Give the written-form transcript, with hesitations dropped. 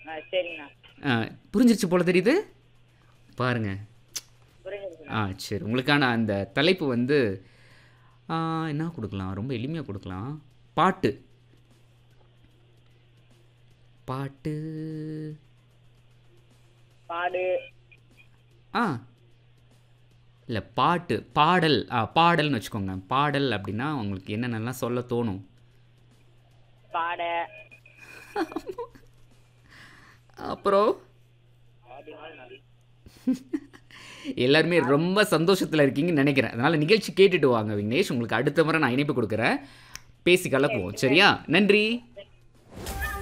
சரிங்கண்ணா. புரிஞ்சிருச்சு போல தெரியுது பாருங்க. புரிஞ்சுதுண்ணா. சரி உங்களுக்கான அந்த தலைப்பு வந்து என்ன கொடுக்கலாம், ரொம்ப எளிமையாக கொடுக்கலாம். பாட்டு. பாட்டு. பாடு. ஆ இல்லை பாட்டு பாடல். பாடல்னு வச்சுக்கோங்க. பாடல் அப்படின்னா உங்களுக்கு என்னென்னலாம் சொல்ல தோணும்? பாட. அப்புறம் எல்லாருமே ரொம்ப சந்தோஷத்தில் இருக்கீங்கன்னு நினைக்கிறேன். அதனால் நிகழ்ச்சி கேட்டுட்டு வாங்க விக்னேஷ். உங்களுக்கு அடுத்த முறை நான் இணைப்பு கொடுக்குறேன், பேசி கலக்குவோம். சரியா? நன்றி.